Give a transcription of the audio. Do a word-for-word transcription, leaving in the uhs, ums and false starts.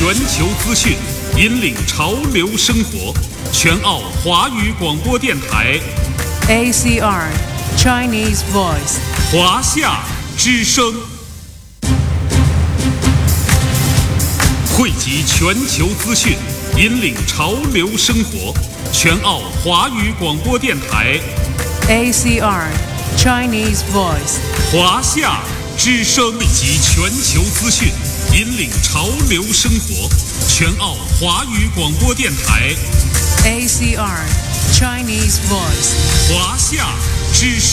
全球资讯，引领潮流生活。全澳华语广播电台 A C R Chinese Voice 华夏之声，汇集全球资讯，引领潮流生活。全澳华语广播电台 A C R Chinese Voice 华夏之声，汇集全球资讯，引领潮流生活。全澳华语广播电台 A C R Chinese Voice 华夏之声。